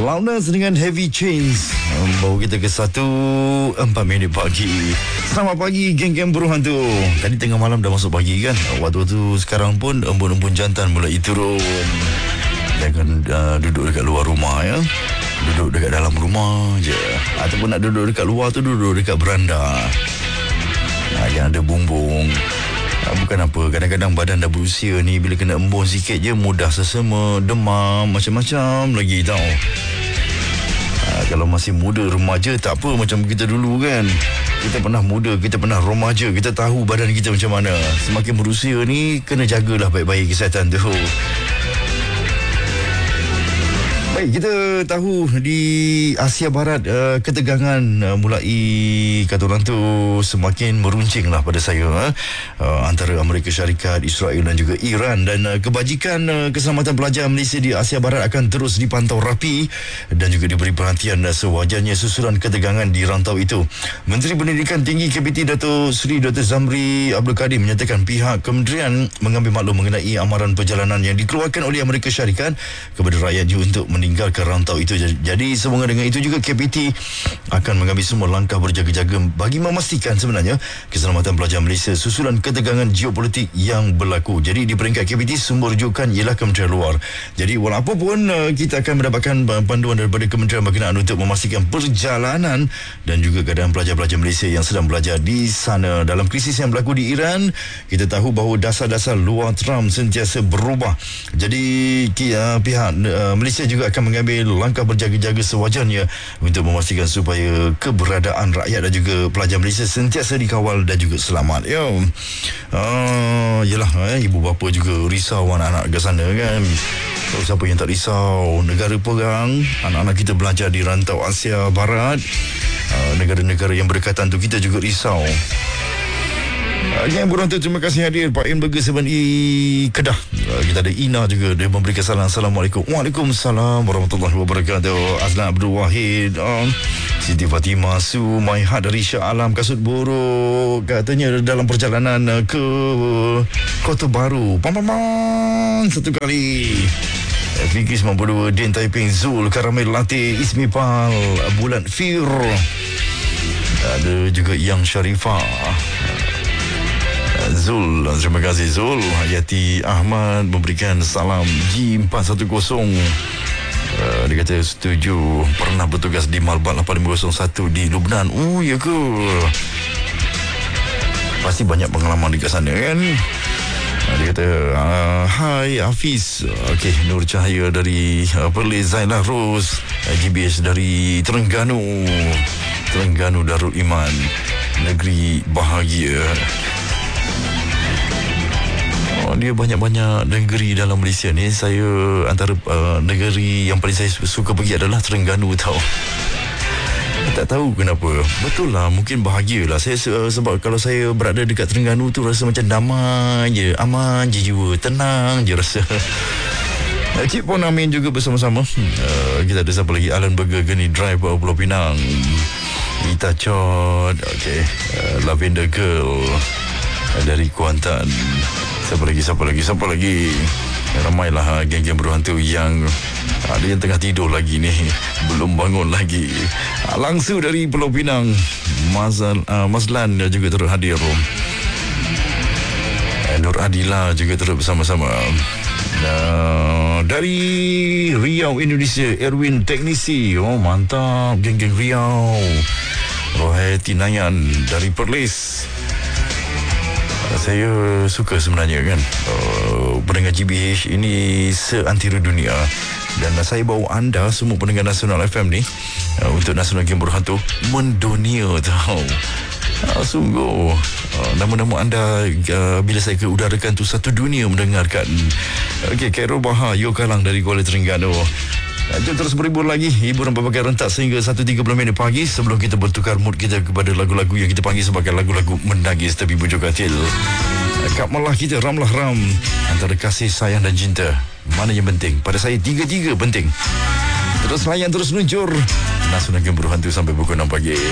Loudness dengan Heavy Chains membawa kita ke 1:04 pagi. Selamat pagi geng-geng buruh hantu. Tadi tengah malam dah masuk pagi kan. Waktu-waktu sekarang pun embun-embun jantan mulai turun. Jangan duduk dekat luar rumah ya. Duduk dekat dalam rumah je. Ataupun nak duduk dekat luar tu, duduk dekat beranda. Yang ada bumbung. Bukan apa, kadang-kadang badan dah berusia ni, bila kena embun sikit je mudah sesama, demam, macam-macam lagi tau. Kalau masih muda remaja tak apa macam kita dulu kan. Kita pernah muda, kita pernah remaja, kita tahu badan kita macam mana. Semakin berusia ni kena jagalah baik-baik kesihatan tu. Baik, kita tahu di Asia Barat ketegangan mulai kata orang tu semakin meruncing lah pada saya antara Amerika Syarikat, Israel dan juga Iran, dan kebajikan keselamatan pelajar Malaysia di Asia Barat akan terus dipantau rapi dan juga diberi perhatian sewajarnya susulan ketegangan di rantau itu. Menteri Pendidikan Tinggi KPT Dato' Seri Dr. Zamri Abdul Kadir menyatakan pihak kementerian mengambil maklum mengenai amaran perjalanan yang dikeluarkan oleh Amerika Syarikat kepada rakyatnya untuk meninggalkan rantau itu. Jadi sehubungan dengan itu juga KPT akan mengambil semua langkah berjaga-jaga bagi memastikan sebenarnya keselamatan pelajar Malaysia susulan ketegangan geopolitik yang berlaku. Jadi di peringkat KPT sumber rujukan ialah Kementerian Luar. Jadi walaupun kita akan mendapatkan panduan daripada kementerian berkenaan untuk memastikan perjalanan dan juga keadaan pelajar-pelajar Malaysia yang sedang belajar di sana. Dalam krisis yang berlaku di Iran, kita tahu bahawa dasar-dasar luar Trump sentiasa berubah. Jadi pihak Malaysia juga akan mengambil langkah berjaga-jaga sewajarnya untuk memastikan supaya keberadaan rakyat dan juga pelajar Malaysia sentiasa dikawal dan juga selamat. Yelah, ibu bapa juga risau anak-anak ke sana kan. So, siapa yang tak risau? Negara perang, anak-anak kita belajar di rantau Asia Barat, negara-negara yang berdekatan tu kita juga risau. Yang beruntung, terima kasih hadir Pak In Burger 7E Kedah. Kita ada Ina juga, dia memberikan salam. Assalamualaikum. Waalaikumsalam warahmatullahi wabarakatuh. Azlan Abdul Wahid, Siti Fatimah Su, My Heart dari Shah Alam Kasut Buruk, katanya dalam perjalanan ke Kota Baru. Pam satu kali. Fikri 92, Din Taiping, Zul, Karamel Latte, Ismi Pal, Bulan Fir. Ada juga Yang Sharifah, Zul, terima kasih Zul. Hayati Ahmad memberikan salam G410. Dia kata setuju, pernah bertugas di Malbat 8501 di Lubnan. Oh ya ke? Pasti banyak pengalaman di sana kan. Dia kata hai Hafiz. Okey, Nur Cahaya dari Perlis, Zainal Ros, GBH dari Terengganu Darul Iman, negeri bahagia. Dia banyak-banyak negeri dalam Malaysia ni. Saya antara negeri yang paling saya suka pergi adalah Terengganu tau. Tak tahu kenapa. Betul lah, mungkin bahagialah saya sebab kalau saya berada dekat Terengganu tu rasa macam damai je, aman je jiwa, tenang je rasa. Cik Pon Amin juga bersama-sama. Kita ada siapa lagi? Alan Burger, Geni Drive, Pulau Pinang, Ita Chot, Lavender Girl dari Kuantan. Siapa lagi? Ramailah geng-geng berhantu yang ada yang tengah tidur lagi ni, belum bangun lagi. Langsung dari Pulau Pinang, Mazlan juga turut hadir. Nur Adila juga turut bersama-sama. Dari Riau, Indonesia, Erwin Teknisi. Oh mantap, geng-geng Riau. Rohati Nayan dari Perlis. Saya suka sebenarnya kan, pendengar GBH ini seantero dunia. Dan saya bawa anda semua pendengar Nasional FM ni untuk Nasional Game Berhantu mendunia tau. Sungguh nama-nama anda bila saya keudarakan tu satu dunia mendengarkan. Okey, Khairul Bahar, Yo Kalang dari Kuala Terengganu. Jom terus berhibur lagi, hiburan berbagai rentak sehingga 1.30 pagi sebelum kita bertukar mood kita kepada lagu-lagu yang kita panggil sebagai lagu-lagu menangis tapi bujuk katil. Kap malah kita ramlah ram antara kasih, sayang dan cinta. Mana yang penting? Pada saya tiga-tiga penting. Terus layan, terus luncur. Nasional Game Berhantu sampai pukul 6 pagi.